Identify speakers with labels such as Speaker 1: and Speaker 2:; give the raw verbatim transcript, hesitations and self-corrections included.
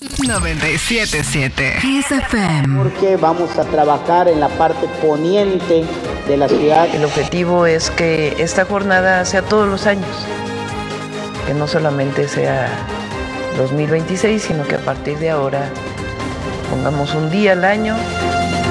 Speaker 1: noventa y siete punto siete Kiss F M.
Speaker 2: Porque vamos a trabajar en la parte poniente de la ciudad.
Speaker 3: El objetivo es que esta jornada sea todos los años, que no solamente sea dos mil veintiséis, sino que a partir de ahora pongamos un día al año